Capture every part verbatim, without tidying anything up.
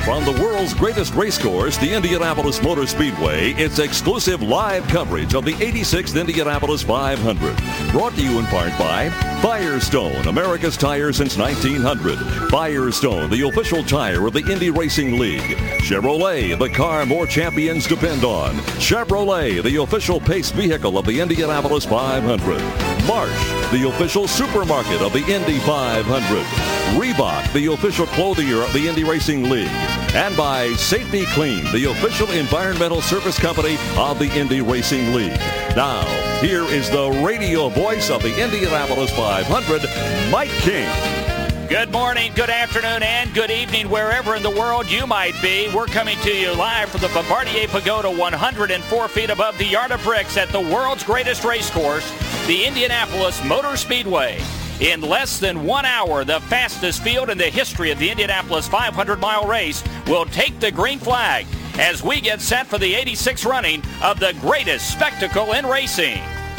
From the world's greatest race course, the Indianapolis Motor Speedway, it's exclusive live coverage of the eighty-sixth Indianapolis five hundred. Brought to you in part by Firestone, America's tire since nineteen hundred. Firestone, the official tire of the Indy Racing League. Chevrolet, the car more champions depend on. Chevrolet, the official pace vehicle of the Indianapolis five hundred. Marsh, the official supermarket of the Indy five hundred. Reebok, the official clothier of the Indy Racing League. And by Safety Clean, the official environmental service company of the Indy Racing League. Now, here is the radio voice of the Indianapolis five hundred, Mike King. Good morning, good afternoon, and good evening, wherever in the world you might be. We're coming to you live from the Bombardier Pagoda, one hundred four feet above the Yard of Bricks at the world's greatest race course, the Indianapolis Motor Speedway. In less than one hour, the fastest field in the history of the Indianapolis five hundred mile race will take the green flag as we get set for the eighty-sixth running of the greatest spectacle in racing.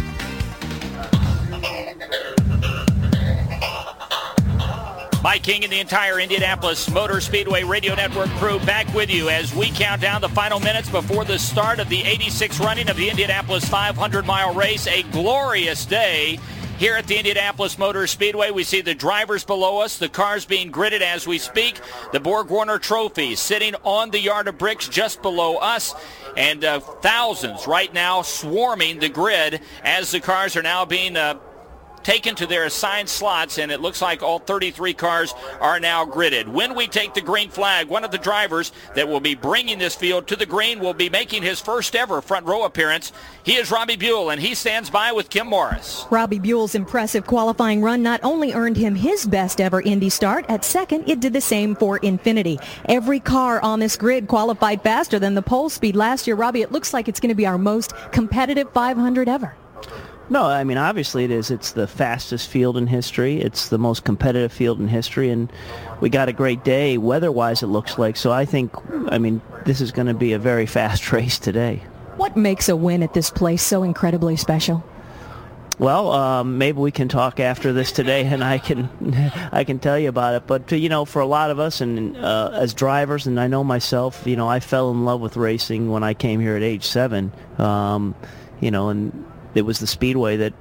Mike King and the entire Indianapolis Motor Speedway Radio Network crew back with you as we count down the final minutes before the start of the eighty-sixth running of the Indianapolis five hundred mile race. A glorious day here at the Indianapolis Motor Speedway. We see the drivers below us, the cars being gridded as we speak. The Borg Warner Trophy sitting on the Yard of Bricks just below us. And uh, thousands right now swarming the grid as the cars are now being uh, taken to their assigned slots, and it looks like all thirty-three cars are now gridded. When we take the green flag, one of the drivers that will be bringing this field to the green will be making his first ever front row appearance. He is Robbie Buell, and he stands by with Kim Morris. Robbie Buell's impressive qualifying run not only earned him his best ever Indy start, at second, it did the same for Infiniti. Every car on this grid qualified faster than the pole speed last year. Robbie, it looks like it's going to be our most competitive five hundred ever. No, I mean, obviously it is. It's the fastest field in history. It's the most competitive field in history, and we got a great day weather-wise, it looks like. So I think, I mean, this is going to be a very fast race today. What makes a win at this place so incredibly special? Well, um, maybe we can talk after this today, and I can I can tell you about it. But, you know, for a lot of us, and uh, as drivers, and I know myself, you know, I fell in love with racing when I came here at age seven, um, you know, and it was the Speedway that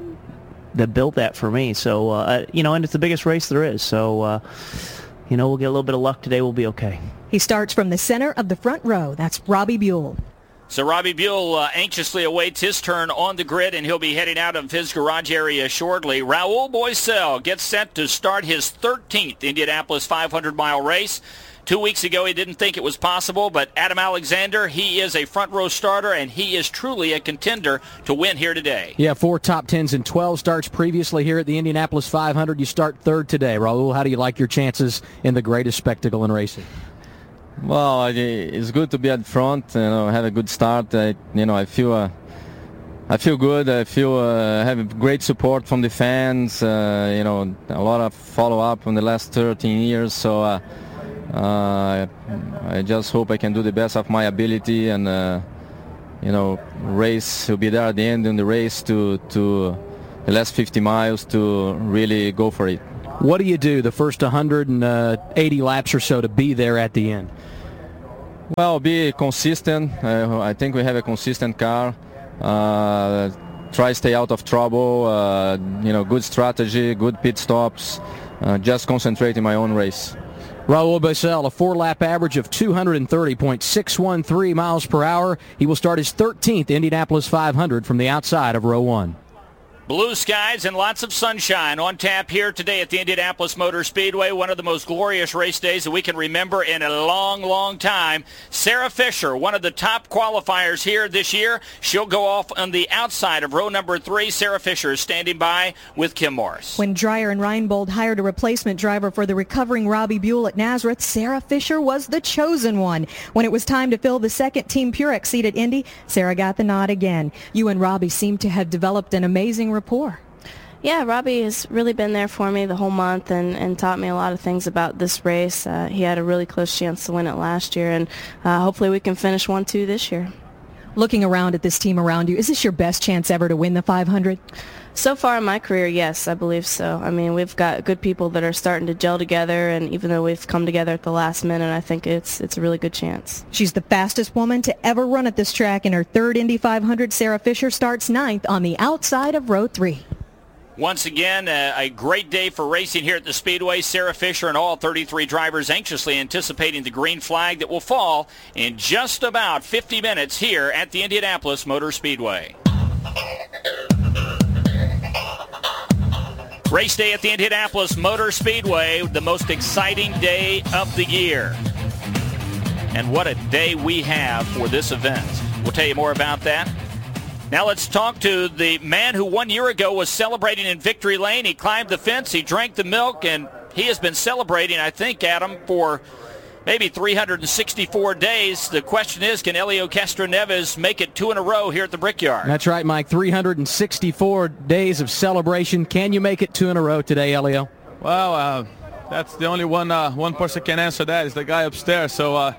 that built that for me. So, uh, you know, and it's the biggest race there is. So, uh, you know, we'll get a little bit of luck today. We'll be okay. He starts from the center of the front row. That's Robbie Buell. So Robbie Buell uh, anxiously awaits his turn on the grid, and he'll be heading out of his garage area shortly. Raul Boesel gets set to start his thirteenth Indianapolis five hundred mile race. Two weeks ago, he didn't think it was possible, but Adam Alexander, he is a front-row starter, and he is truly a contender to win here today. Yeah, four top tens and twelve starts previously here at the Indianapolis five hundred. You start third today. Raul, how do you like your chances in the greatest spectacle in racing? Well, it's good to be at front. You know, have a good start. I, you know, I feel, uh, I feel good. I feel uh, have great support from the fans. Uh, you know, a lot of follow-up in the last thirteen years. So. Uh, Uh, I just hope I can do the best of my ability, and uh, you know, race. He'll be there at the end in the race to to the last fifty miles to really go for it. What do you do the first one hundred eighty laps or so to be there at the end? Well, be consistent. Uh, I think we have a consistent car. Uh, try stay out of trouble. Uh, you know, good strategy, good pit stops. Uh, just concentrate in my own race. Raul Boesel, a four-lap average of two hundred thirty point six one three miles per hour. He will start his thirteenth Indianapolis five hundred from the outside of row one. Blue skies and lots of sunshine on tap here today at the Indianapolis Motor Speedway, one of the most glorious race days that we can remember in a long, long time. Sarah Fisher, one of the top qualifiers here this year. She'll go off on the outside of row number three. Sarah Fisher is standing by with Kim Morris. When Dreyer and Reinbold hired a replacement driver for the recovering Robbie Buell at Nazareth, Sarah Fisher was the chosen one. When it was time to fill the second Team Purex seat at Indy, Sarah got the nod again. You and Robbie seem to have developed an amazing rapport. Yeah, Robbie has really been there for me the whole month and, and taught me a lot of things about this race. Uh, he had a really close chance to win it last year, and uh, hopefully we can finish one two this year. Looking around at this team around you, is this your best chance ever to win the five hundred? So far in my career, yes, I believe so. I mean, we've got good people that are starting to gel together, and even though we've come together at the last minute, I think it's it's a really good chance. She's the fastest woman to ever run at this track. In her third Indy five hundred, Sarah Fisher starts ninth on the outside of row three. Once again, uh, a great day for racing here at the Speedway. Sarah Fisher and all thirty-three drivers anxiously anticipating the green flag that will fall in just about fifty minutes here at the Indianapolis Motor Speedway. Race day at the Indianapolis Motor Speedway, the most exciting day of the year. And what a day we have for this event. We'll tell you more about that. Now let's talk to the man who one year ago was celebrating in Victory Lane. He climbed the fence, he drank the milk, and he has been celebrating, I think, Adam, for maybe three hundred sixty-four days. The question is, can Helio Castroneves make it two in a row here at the Brickyard? That's right, Mike. three hundred sixty-four days of celebration. Can you make it two in a row today, Helio? Well, uh, that's the only one uh, one person can answer that is the guy upstairs. So uh,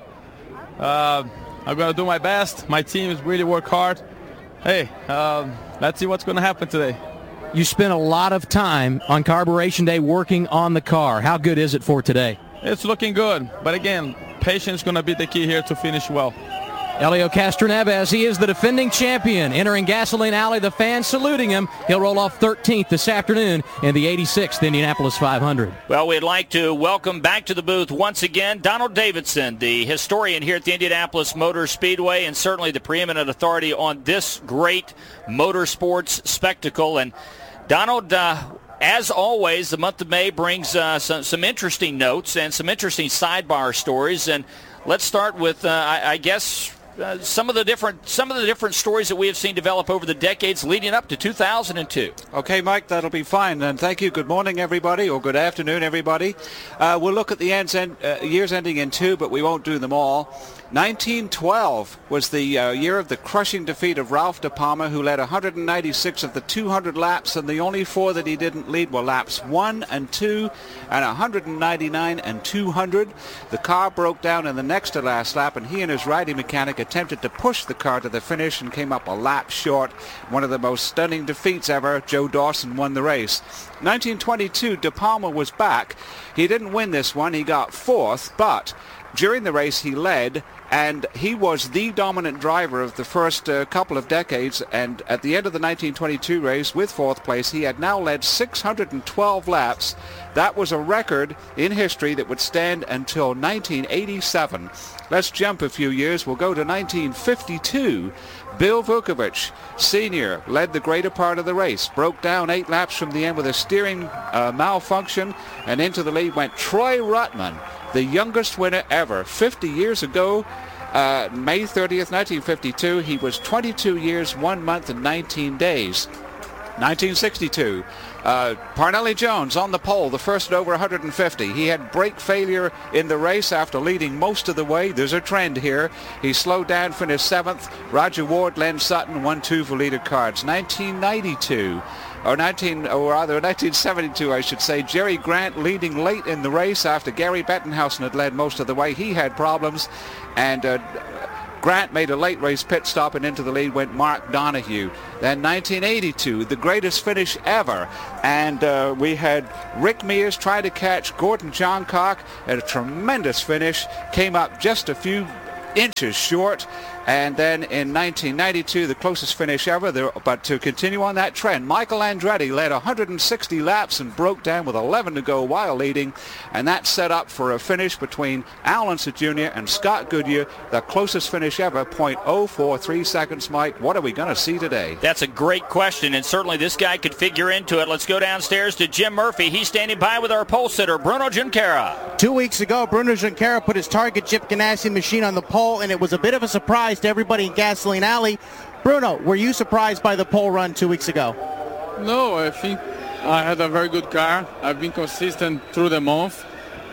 uh, I'm going to do my best. My team has really worked hard. Hey, um, let's see what's going to happen today. You spent a lot of time on Carburation Day working on the car. How good is it for today? It's looking good, but again, patience is going to be the key here to finish well. Helio Castroneves, he is the defending champion, entering Gasoline Alley. The fans saluting him. He'll roll off thirteenth this afternoon in the eighty-sixth Indianapolis five hundred. Well, we'd like to welcome back to the booth once again Donald Davidson, the historian here at the Indianapolis Motor Speedway, and certainly the preeminent authority on this great motorsports spectacle. And Donald, uh, as always, the month of May brings uh, some, some interesting notes and some interesting sidebar stories. And let's start with, uh, I, I guess, uh, some of the different some of the different stories that we have seen develop over the decades leading up to two thousand two. Okay, Mike, that'll be fine. And thank you. Good morning, everybody, or good afternoon, everybody. Uh, we'll look at the ends end, uh, years ending in two, but we won't do them all. nineteen twelve was the uh, year of the crushing defeat of Ralph De Palma, who led one hundred ninety-six of the two hundred laps, and the only four that he didn't lead were laps one and two, and one hundred ninety-nine and two hundred. The car broke down in the next to last lap, and he and his riding mechanic attempted to push the car to the finish and came up a lap short. One of the most stunning defeats ever. Joe Dawson won the race. nineteen twenty-two, De Palma was back. He didn't win this one. He got fourth, but during the race he led, and he was the dominant driver of the first uh, couple of decades. And at the end of the nineteen twenty-two race, with fourth place, he had now led six hundred twelve laps. That was a record in history that would stand until nineteen eighty-seven. Let's jump a few years. We'll go to nineteen fifty-two. Bill Vukovich, Senior, led the greater part of the race, broke down eight laps from the end with a steering uh, malfunction, and into the lead went Troy Ruttman, the youngest winner ever. fifty years ago, uh, May thirtieth, nineteen fifty-two, he was twenty-two years, one month, and nineteen days. nineteen sixty-two, uh, Parnelli Jones on the pole, the first at over one hundred fifty. He had brake failure in the race after leading most of the way. There's a trend here. He slowed down, finished seventh. Roger Ward, Len Sutton, one two for leader cards. nineteen ninety-two. Or nineteen, or rather nineteen seventy-two, I should say. Jerry Grant leading late in the race after Gary Bettenhausen had led most of the way. He had problems, and uh, Grant made a late race pit stop, and into the lead went Mark Donohue. Then nineteen eighty-two, the greatest finish ever, and uh, we had Rick Mears try to catch Gordon Johncock at a tremendous finish, came up just a few inches short. And then in nineteen ninety-two, the closest finish ever. There, but to continue on that trend, Michael Andretti led one hundred sixty laps and broke down with eleven to go while leading. And that set up for a finish between Al Unser Junior and Scott Goodyear, the closest finish ever, zero point zero four three seconds, Mike. What are we going to see today? That's a great question, and certainly this guy could figure into it. Let's go downstairs to Jim Murphy. He's standing by with our pole sitter, Bruno Junqueira. Two weeks ago, Bruno Junqueira put his Target Chip Ganassi machine on the pole, and it was a bit of a surprise to everybody in Gasoline Alley. Bruno, were you surprised by the pole run two weeks ago? No, I think I had a very good car. I've been consistent through the month,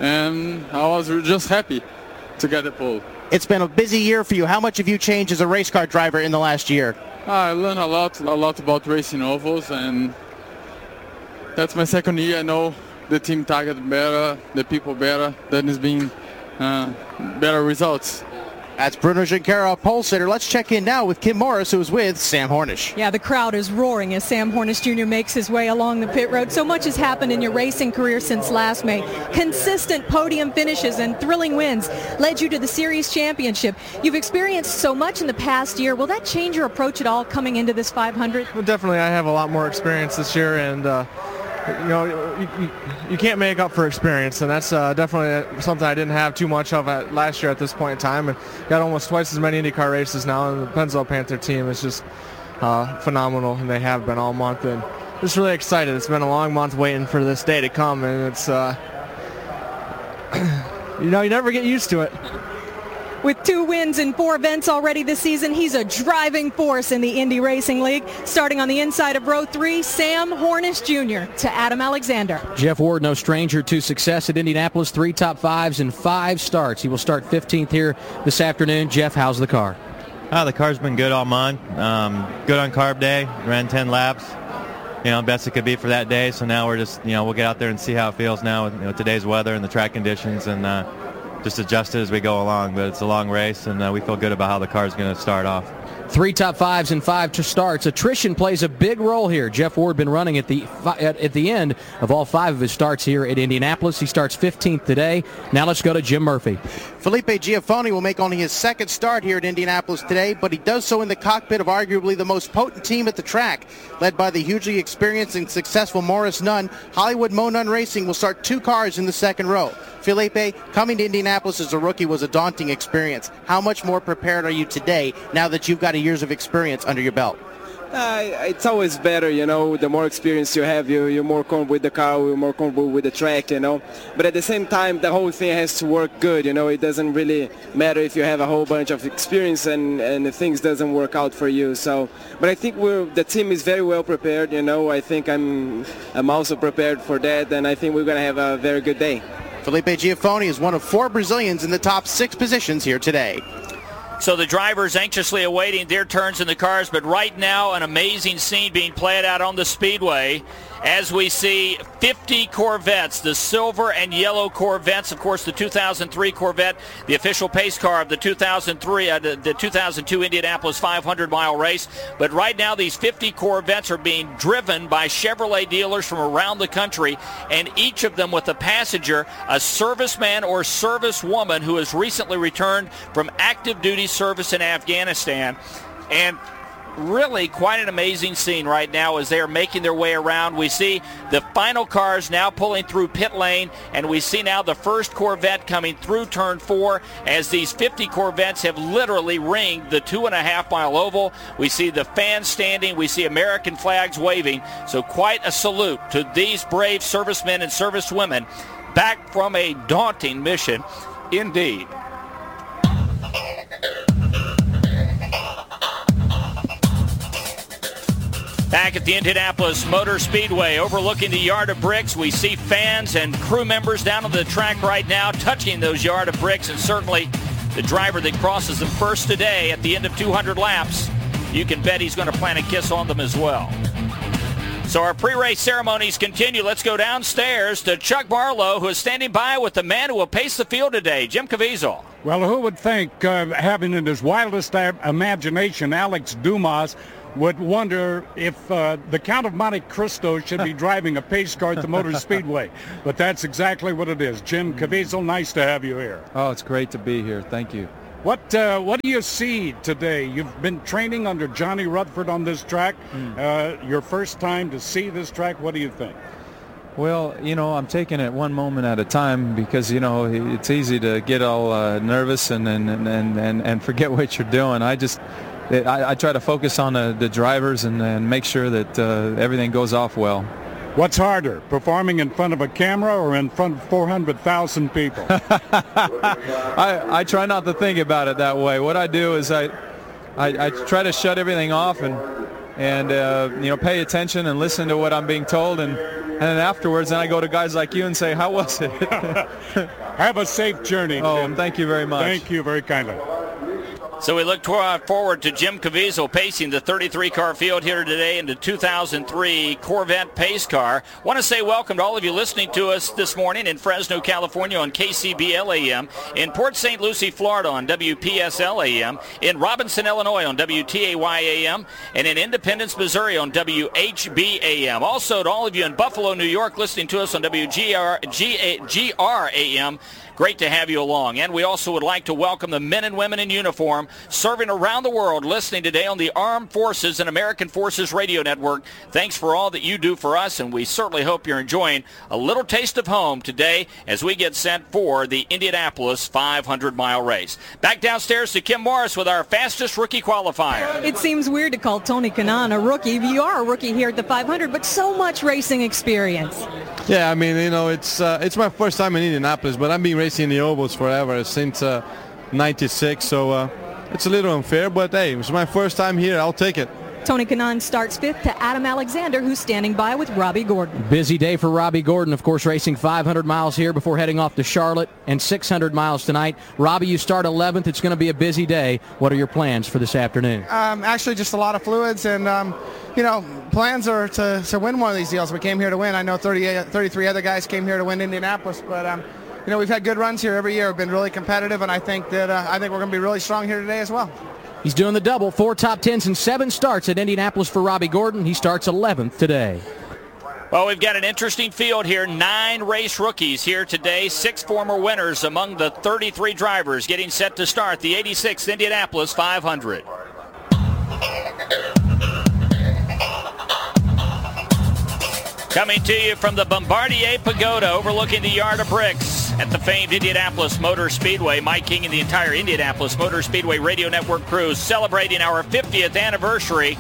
and I was just happy to get the pole. It's been a busy year for you. How much have you changed as a race car driver in the last year? I learned a lot, a lot about racing ovals, and that's my second year. I know the team target better, the people better. That has been uh, better results. That's Bruno Junqueira, pole sitter. Let's check in now with Kim Morris, who is with Sam Hornish. Yeah, the crowd is roaring as Sam Hornish Junior makes his way along the pit road. So much has happened in your racing career since last May. Consistent podium finishes and thrilling wins led you to the series championship. You've experienced so much in the past year. Will that change your approach at all coming into this five hundred? Well, definitely, I have a lot more experience this year, and uh, you know, you, you, you can't make up for experience, and that's uh, definitely something I didn't have too much of at last year at this point in time, and got almost twice as many IndyCar races now, and the Pennzoil Panther team is just uh, phenomenal, and they have been all month, and just really excited. It's been a long month waiting for this day to come, and it's, uh, you know, you never get used to it. With two wins in four events already this season, he's a driving force in the Indy Racing League. Starting on the inside of row three, Sam Hornish Junior to Adam Alexander. Jeff Ward, no stranger to success at Indianapolis. Three top fives and five starts. He will start fifteenth here this afternoon. Jeff, how's the car? Oh, the car's been good all month. Um, good on carb day. Ran ten laps. You know, best it could be for that day. So now we're just, you know, we'll get out there and see how it feels now with, you know, today's weather and the track conditions, and uh, just adjust it as we go along. But it's a long race, and uh, we feel good about how the car is going to start off. Three top fives and five to starts. Attrition plays a big role here. Jeff Ward been running at the at, at the end of all five of his starts here at Indianapolis. He starts fifteenth today. Now let's go to Jim Murphy. Felipe Giafoni will make only his second start here at Indianapolis today, but he does so in the cockpit of arguably the most potent team at the track. Led by the hugely experienced and successful Morris Nunn, Hollywood Mo Nunn Racing will start two cars in the second row. Felipe, coming to Indianapolis as a rookie was a daunting experience. How much more prepared are you today now that you've got a years of experience under your belt? Uh, it's always better, you know, the more experience you have, you, you're more comfortable with the car, you're more comfortable with the track, you know. But at the same time, the whole thing has to work good, you know. It doesn't really matter if you have a whole bunch of experience and, and things doesn't work out for you. So, but I think we're, the team is very well prepared, you know. I think I'm, I'm also prepared for that, and I think we're going to have a very good day. Felipe Giafoni is one of four Brazilians in the top six positions here today. So the drivers anxiously awaiting their turns in the cars, but right now an amazing scene being played out on the speedway as we see fifty Corvettes, the silver and yellow Corvettes, of course the two thousand three Corvette, the official pace car of the two thousand three, uh, the, the two thousand two Indianapolis five hundred mile race. But right now these fifty Corvettes are being driven by Chevrolet dealers from around the country, and each of them with a passenger, a serviceman or servicewoman who has recently returned from active duty service in Afghanistan. And really quite an amazing scene right now as they are making their way around. We see the final cars now pulling through pit lane, and we see now the first Corvette coming through turn four as these fifty Corvettes have literally ringed the two and a half mile oval. We see the fans standing. We see American flags waving. So quite a salute to these brave servicemen and servicewomen back from a daunting mission indeed. Back at the Indianapolis Motor Speedway, overlooking the yard of bricks, we see fans and crew members down on the track right now touching those yard of bricks, and certainly the driver that crosses them first today at the end of two hundred laps, you can bet he's going to plant a kiss on them as well. So our pre-race ceremonies continue. Let's go downstairs to Chuck Barlow, who is standing by with the man who will pace the field today, Jim Caviezel. Well, who would think, uh, having in his wildest imagination, Alex Dumas would wonder if uh, the Count of Monte Cristo should be driving a pace car at the Motor Speedway. But that's exactly what it is. Jim Caviezel, nice to have you here. Oh, it's great to be here. Thank you. What uh, what do you see today? You've been training under Johnny Rutherford on this track. Mm. Uh, your first time to see this track. What do you think? Well, you know, I'm taking it one moment at a time because, you know, it's easy to get all uh, nervous and, and, and, and, and forget what you're doing. I just... I, I try to focus on the, the drivers and, and make sure that uh, everything goes off well. What's harder, performing in front of a camera or in front of four hundred thousand people? I, I try not to think about it that way. What I do is I, I, I try to shut everything off and, and uh, you know, pay attention and listen to what I'm being told. And, and then afterwards, then I go to guys like you and say, how was it? Have a safe journey, Oh, Jim. Thank you very much. Thank you very kindly. So we look toward, forward to Jim Caviezel pacing the thirty-three car field here today in the two thousand three Corvette pace car. Want to say welcome to all of you listening to us this morning in Fresno, California on K C B L A M, in Port Saint Lucie, Florida on W P S L A M, in Robinson, Illinois on W T A Y A M, and in Independence, Missouri on W H B A M. Also to all of you in Buffalo, New York listening to us on W G R A M. Great to have you along. And we also would like to welcome the men and women in uniform serving around the world listening today on the Armed Forces and American Forces Radio Network. Thanks for all that you do for us, and we certainly hope you're enjoying a little taste of home today as we get set for the Indianapolis five hundred mile race. Back downstairs to Kim Morris with our fastest rookie qualifier. It seems weird to call Tony Kanaan a rookie. You are a rookie here at the five hundred, but so much racing experience. Yeah, I mean, you know, it's uh, it's my first time in Indianapolis, but I've been racing in the ovals forever, since uh, ninety-six, so uh, it's a little unfair, but hey, it's my first time here. I'll take it. Tony Kanaan starts fifth to Adam Alexander, who's standing by with Robbie Gordon. Busy day for Robbie Gordon, of course, racing five hundred miles here before heading off to Charlotte and six hundred miles tonight. Robbie, you start eleventh. It's going to be a busy day. What are your plans for this afternoon? Um, actually, just a lot of fluids, and um, you know, plans are to, to win one of these deals. We came here to win. I know thirty-eight, thirty-three other guys came here to win Indianapolis, but um, you know, we've had good runs here every year. We've been really competitive, and I think that uh, I think we're going to be really strong here today as well. He's doing the double, four top tens and seven starts at Indianapolis for Robbie Gordon. He starts eleventh today. Well, we've got an interesting field here. Nine race rookies here today. Six former winners among the thirty-three drivers getting set to start the eighty-sixth Indianapolis five hundred. Coming to you from the Bombardier Pagoda overlooking the Yard of Bricks at the famed Indianapolis Motor Speedway. Mike King and the entire Indianapolis Motor Speedway Radio Network crew celebrating our fiftieth anniversary.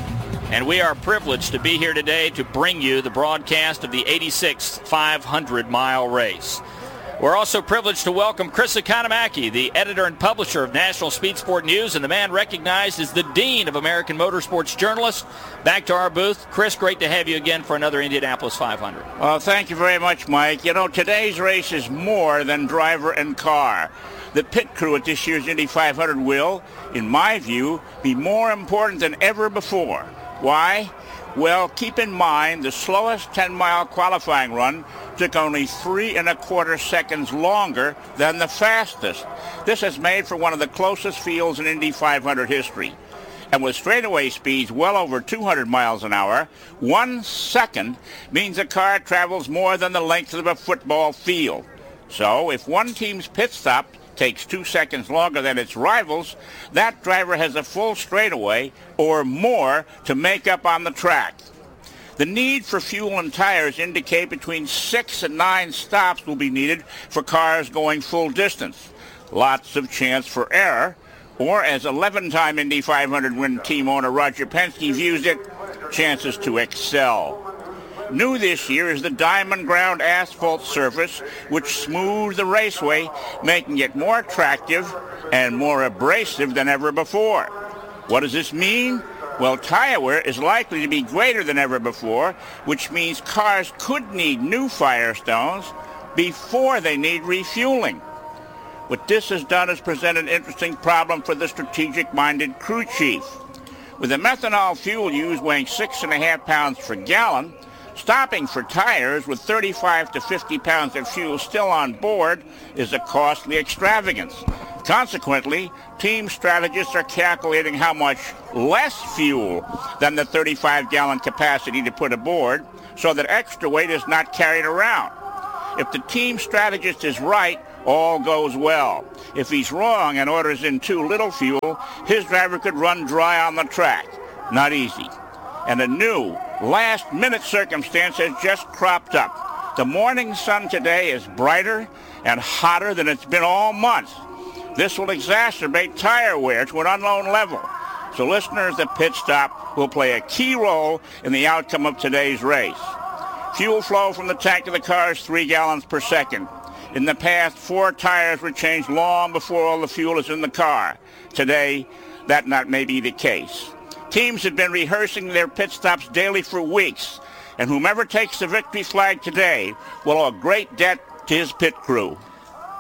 And we are privileged to be here today to bring you the broadcast of the eighty-sixth five hundred mile race. We're also privileged to welcome Chris Economaki, the editor and publisher of National Speed Sport News and the man recognized as the Dean of American Motorsports Journalists. Back to our booth. Chris, great to have you again for another Indianapolis five hundred. Well, thank you very much, Mike. You know, today's race is more than driver and car. The pit crew at this year's Indy five hundred will, in my view, be more important than ever before. Why? Well, keep in mind the slowest ten mile qualifying run took only three and a quarter seconds longer than the fastest. This has made for one of the closest fields in Indy five hundred history. And with straightaway speeds well over two hundred miles an hour, one second means a car travels more than the length of a football field. So if one team's pit stop takes two seconds longer than its rivals, that driver has a full straightaway or more to make up on the track. The need for fuel and tires indicate between six and nine stops will be needed for cars going full distance. Lots of chance for error, or as eleven-time Indy five hundred win team owner Roger Penske views it, chances to excel. New this year is the diamond ground asphalt surface, which smooths the raceway, making it more attractive and more abrasive than ever before. What does this mean? Well, tire wear is likely to be greater than ever before, which means cars could need new Firestones before they need refueling. What this has done is present an interesting problem for the strategic-minded crew chief. With a methanol fuel used weighing six and a half pounds per gallon, stopping for tires with thirty-five to fifty pounds of fuel still on board is a costly extravagance. Consequently, team strategists are calculating how much less fuel than the thirty-five gallon capacity to put aboard so that extra weight is not carried around. If the team strategist is right, all goes well. If he's wrong and orders in too little fuel, his driver could run dry on the track. Not easy. And a new last-minute circumstance has just cropped up. The morning sun today is brighter and hotter than it's been all month. This will exacerbate tire wear to an unknown level. So listeners, the pit stop will play a key role in the outcome of today's race. Fuel flow from the tank to the car is three gallons per second. In the past, four tires were changed long before all the fuel is in the car. Today, that not may be the case. Teams have been rehearsing their pit stops daily for weeks, and whomever takes the victory flag today will owe a great debt to his pit crew.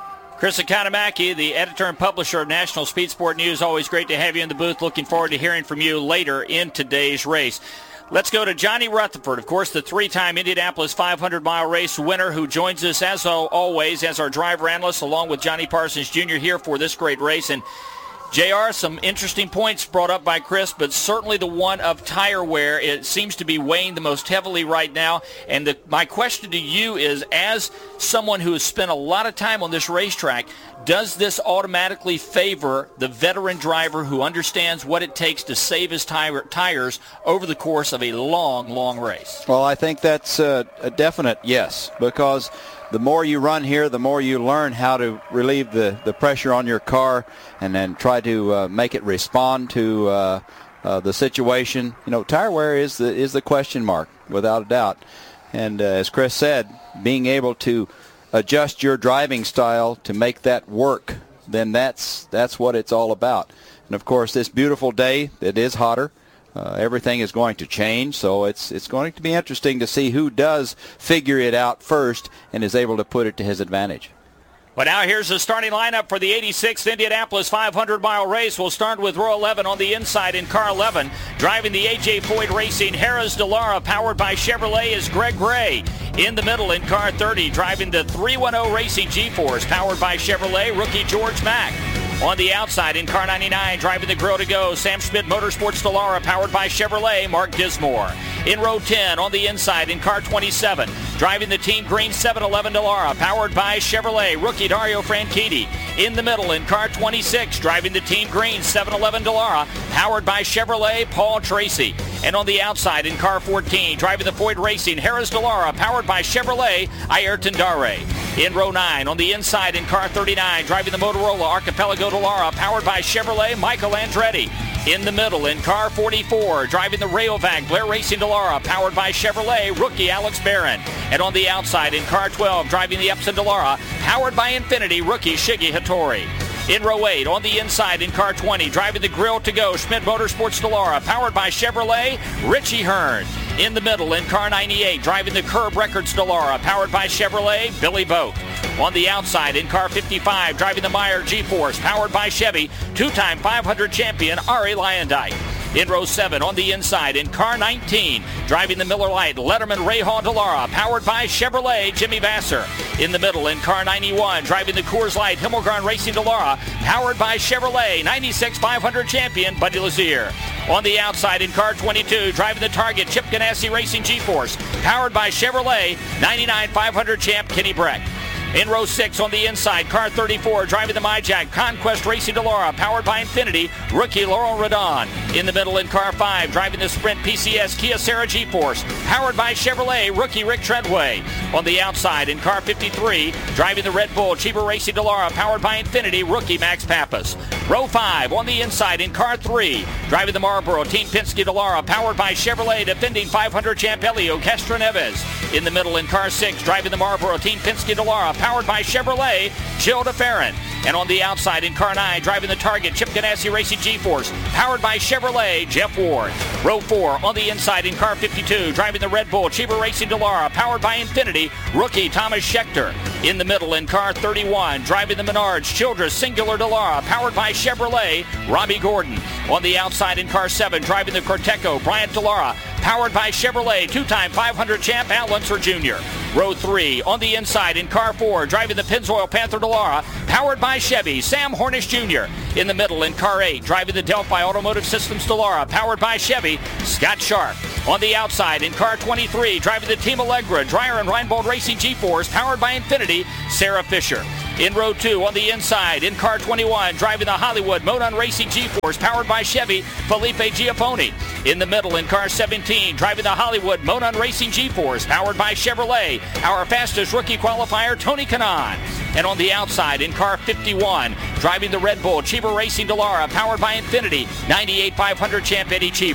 Chris Economaki, the editor and publisher of National Speed Sport News. Always great to have you in the booth. Looking forward to hearing from you later in today's race. Let's go to Johnny Rutherford, of course, the three-time Indianapolis five hundred mile race winner, who joins us, as always, as our driver analyst, along with Johnny Parsons Junior here for this great race. And J R, some interesting points brought up by Chris, but certainly the one of tire wear, it seems to be weighing the most heavily right now. And the, my question to you is, as someone who has spent a lot of time on this racetrack, does this automatically favor the veteran driver who understands what it takes to save his tire, tires over the course of a long, long race? Well, I think that's a, a definite yes, because the more you run here, the more you learn how to relieve the, the pressure on your car and then try to uh, make it respond to uh, uh, the situation. You know, tire wear is the, is the question mark, without a doubt. And uh, as Chris said, being able to adjust your driving style to make that work, then that's, that's what it's all about. And, of course, this beautiful day, it is hotter. Uh, everything is going to change, so it's it's going to be interesting to see who does figure it out first and is able to put it to his advantage. Well, now here's the starting lineup for the eighty-sixth Indianapolis five hundred mile race. We'll start with row eleven on the inside in car eleven. Driving the A J Foyt Racing Harris DeLara, powered by Chevrolet, is Greg Gray. In the middle in car thirty, driving the three ten Racing G-Force, powered by Chevrolet, rookie George Mack. On the outside in car ninety-nine, driving the Grill to Go, Sam Schmidt Motorsports DeLara, powered by Chevrolet, Mark Dismore. In row ten, on the inside in car twenty-seven, driving the Team Green seven eleven DeLara, powered by Chevrolet, rookie Dario Franchitti. In the middle in car twenty-six, driving the Team Green seven eleven DeLara, powered by Chevrolet, Paul Tracy. And on the outside in car fourteen, driving the Foyt Racing Harris DeLara, powered by Chevrolet, Ayrton Dare. In row nine, on the inside in car thirty-nine, driving the Motorola Archipelago DeLara, powered by Chevrolet, Michael Andretti. In the middle, in car forty-four, driving the Rayovac Blair Racing DeLara, powered by Chevrolet, rookie Alex Barron. And on the outside, in car twelve, driving the Epson DeLara, powered by Infiniti, rookie Shiggy Hattori. In row eight, on the inside, in car twenty, driving the Grill to Go, Schmidt Motorsports DeLara, powered by Chevrolet, Richie Hearn. In the middle, in car ninety-eight, driving the Curb Records DeLara, powered by Chevrolet, Billy Boat. On the outside, in car fifty-five, driving the Meyer G-Force, powered by Chevy, two-time five hundred champion Ari Lyondike. In row seven, on the inside, in car nineteen, driving the Miller Lite Letterman Ray Hall DeLara, powered by Chevrolet, Jimmy Vasser. In the middle, in car ninety-one, driving the Coors Light Himmelgarn Racing DeLara, powered by Chevrolet, ninety-six five hundred champion Buddy Lazier. On the outside, in car twenty-two, driving the Target Chip Ganassi Racing G-Force, powered by Chevrolet, ninety-nine five hundred champ Kenny Breck. In row six, on the inside, car thirty-four, driving the MyJack Conquest Racing DeLara, powered by Infiniti, rookie Laurel Redon. In the middle, in car five, driving the Sprint P C S Kia Serra G-Force, powered by Chevrolet, rookie Rick Treadway. On the outside, in car fifty-three, driving the Red Bull Cheever Racing DeLara, powered by Infiniti, rookie Max Pappas. Row five, on the inside, in car three, driving the Marlboro Team Penske DeLara, powered by Chevrolet, defending five hundred champ Helio Castroneves. In the middle, in car six, driving the Marlboro Team Penske DeLara, powered by Chevrolet, Jill DeFerrin. And on the outside, in car nine, driving the Target Chip Ganassi Racing G-Force, powered by Chevrolet, Jeff Ward. Row four, on the inside, in car fifty-two, driving the Red Bull Cheever Racing DeLara, powered by Infiniti, rookie Thomas Schechter. In the middle, in car thirty-one, driving the Menards Childress Singular DeLara, powered by Chevrolet, Robbie Gordon. On the outside, in car seven, driving the Corteco Bryant DeLara, powered by Chevrolet, two-time five hundred champ Al Unser Junior Row three, on the inside, in car four, driving the Pennzoil Panther DeLara, powered by Chevy, Sam Hornish Junior In the middle, in car eight, driving the Delphi Automotive Systems DeLara, powered by Chevy, Scott Sharp. On the outside, in car twenty-three, driving the Team Allegra, Dreyer and Reinbold Racing G-Force, powered by Infiniti, Sarah Fisher. In row two, on the inside, in car twenty-one, driving the Hollywood Monon Racing G-Force, powered by Chevy, Felipe Giappone. In the middle, in car seventeen, driving the Hollywood Monon Racing G-Force, powered by Chevrolet, our fastest rookie qualifier, Tony Kanaan. And on the outside, in car fifty-one, driving the Red Bull Cheever Racing DeLara, powered by Infiniti, ninety-eight five hundred champ Eddie Cheever.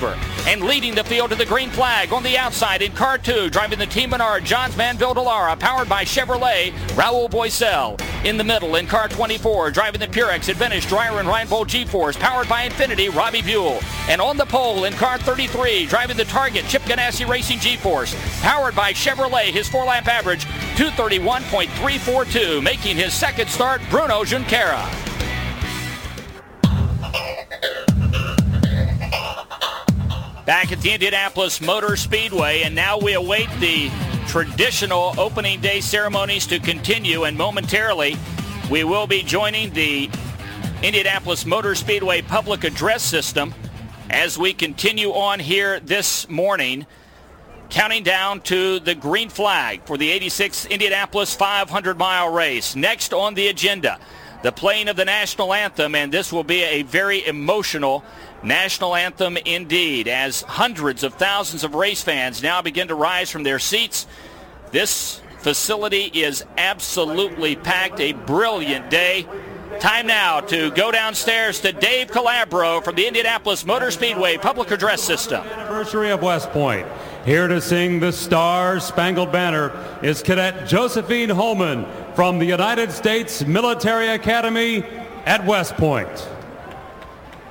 And leading the field to the green flag on the outside in car two, driving the Team Menard, Johns Manville Dallara, powered by Chevrolet, Raul Boisel. In the middle in car twenty-four, driving the Purex Advantage Dryer and Reinbold G-Force, powered by Infinity, Robbie Buell. And on the pole in car thirty-three, driving the Target Chip Ganassi Racing G-Force, powered by Chevrolet, his four-lap average, two thirty-one point three four two, making his second start, Bruno Junqueira. Back at the Indianapolis Motor Speedway, and now we await the traditional opening day ceremonies to continue, and momentarily we will be joining the Indianapolis Motor Speedway public address system as we continue on here this morning, counting down to the green flag for the eighty-sixth Indianapolis five hundred mile race. Next on the agenda, the playing of the national anthem, and this will be a very emotional national anthem indeed, as hundreds of thousands of race fans now begin to rise from their seats. This facility is absolutely packed. A brilliant day. Time now to go downstairs to Dave Calabro from the Indianapolis Motor Speedway public address system. Anniversary of West Point. Here to sing the Star Spangled Banner is Cadet Josephine Holman from the United States Military Academy at West Point.